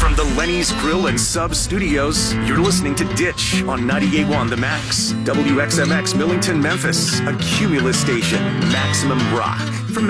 From the Lenny's Grill and Sub Studios, you're listening to Ditch on 98.1 The Max, WXMX Millington, Memphis, a Cumulus station, Maximum Rock. From